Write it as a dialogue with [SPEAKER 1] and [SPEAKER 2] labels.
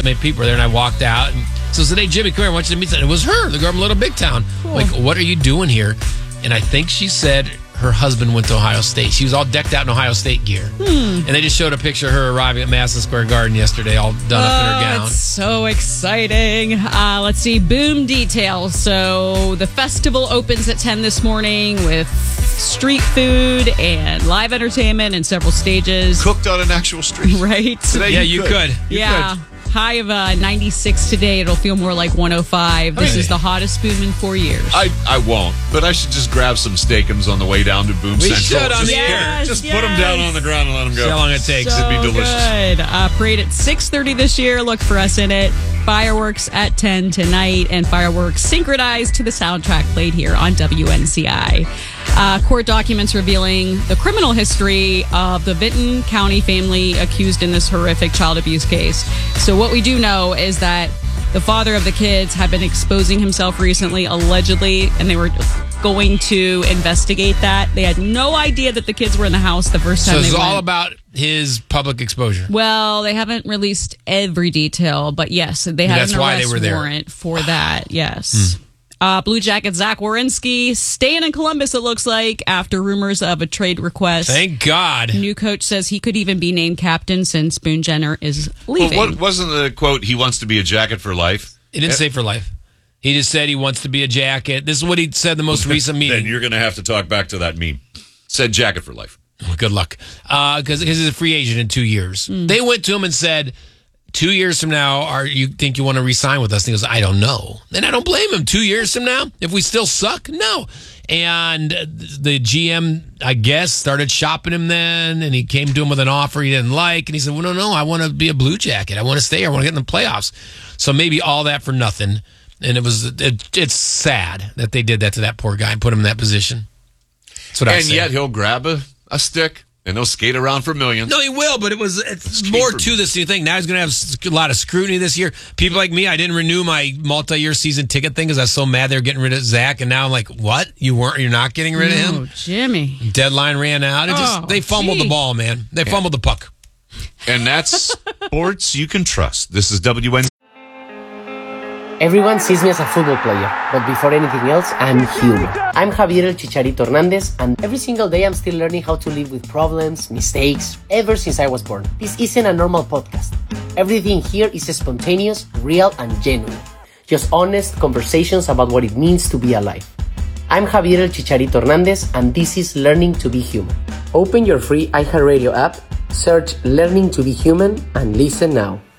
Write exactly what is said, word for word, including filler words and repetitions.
[SPEAKER 1] that many people were there, and I walked out. And so I said, hey, Jimmy, come here. I want you to meet someone. It was her, the girl from Little Big Town. Cool. Like, what are you doing here? And I think she said her husband went to Ohio State. She was all decked out in Ohio State gear. Hmm. And they just showed a picture of her arriving at Madison Square Garden yesterday, all done
[SPEAKER 2] oh,
[SPEAKER 1] up in her gown.
[SPEAKER 2] It's so exciting. Uh, let's see, boom details. So the festival opens at ten this morning with street food and live entertainment in several stages.
[SPEAKER 3] Cooked on an actual street.
[SPEAKER 2] Right?
[SPEAKER 1] Today yeah, you could.
[SPEAKER 2] You could. You yeah. Could. High of uh, ninety-six today. It'll feel more like one oh five. This really? is the hottest boom in four years.
[SPEAKER 3] I, I won't, but I should just grab some steakums on the way down to Boom
[SPEAKER 1] we
[SPEAKER 3] Central.
[SPEAKER 1] Should on
[SPEAKER 3] just
[SPEAKER 1] the air.
[SPEAKER 3] Just
[SPEAKER 2] yes.
[SPEAKER 3] put them down on the ground and let them go.
[SPEAKER 1] See how long it takes.
[SPEAKER 2] So
[SPEAKER 3] It'd be delicious.
[SPEAKER 2] Good. Uh, parade at six thirty this year. Look for us in it. Fireworks at ten tonight, and fireworks synchronized to the soundtrack played here on W N C I. Uh, court documents revealing the criminal history of the Vinton County family accused in this horrific child abuse case. So what we do know is that the father of the kids had been exposing himself recently, allegedly, and they were going to investigate that. They had no idea that the kids were in the house the first time
[SPEAKER 1] so
[SPEAKER 2] they
[SPEAKER 1] it's
[SPEAKER 2] went.
[SPEAKER 1] all about his public exposure.
[SPEAKER 2] Well, they haven't released every detail, but yes, they had
[SPEAKER 1] That's
[SPEAKER 2] an
[SPEAKER 1] why
[SPEAKER 2] arrest
[SPEAKER 1] they were there.
[SPEAKER 2] warrant for that. Yes. Hmm. Uh, Blue Jacket Zach Werenski staying in Columbus, it looks like, after rumors of a trade request.
[SPEAKER 1] Thank God.
[SPEAKER 2] New coach says he could even be named captain since Boone Jenner is leaving.
[SPEAKER 3] Well, what, wasn't the quote, he wants to be a Jacket for life?
[SPEAKER 1] It didn't it, say for life. He just said he wants to be a Jacket. This is what he said the most recent meeting.
[SPEAKER 3] Then you're going to have to talk back to that meme. Said Jacket for life.
[SPEAKER 1] Well, good luck. Because uh, he's a free agent in two years. Mm. They went to him and said, two years from now, are you think you want to re-sign with us? And he goes, I don't know. And I don't blame him. Two years from now, if we still suck, no. And the G M, I guess, started shopping him then, and he came to him with an offer he didn't like, and he said, well, no, no, I want to be a Blue Jacket. I want to stay here. I want to get in the playoffs. So maybe all that for nothing. And it was it, it's sad that they did that to that poor guy and put him in that position. That's what I
[SPEAKER 3] And
[SPEAKER 1] say.
[SPEAKER 3] yet he'll grab a, a stick, and they'll skate around for millions.
[SPEAKER 1] No, he will, but it was it's more to this new thing. Now he's going to have a lot of scrutiny this year. People like me, I didn't renew my multi-year season ticket thing because I was so mad they were getting rid of Zach, and now I'm like, what? You weren't? You're not getting rid of him?
[SPEAKER 2] Oh, Jimmy.
[SPEAKER 1] Deadline ran out. It just
[SPEAKER 2] Oh,
[SPEAKER 1] they fumbled
[SPEAKER 2] gee.
[SPEAKER 1] the ball, man. They fumbled the puck.
[SPEAKER 3] And that's sports you can trust. This is W N C.
[SPEAKER 4] Everyone sees me as a football player, but before anything else, I'm human. I'm Javier El Chicharito Hernandez, and every single day I'm still learning how to live with problems, mistakes, ever since I was born. This isn't a normal podcast. Everything here is spontaneous, real, and genuine. Just honest conversations about what it means to be alive. I'm Javier El Chicharito Hernandez, and this is Learning to be Human. Open your free iHeartRadio app, search Learning to be Human, and listen now.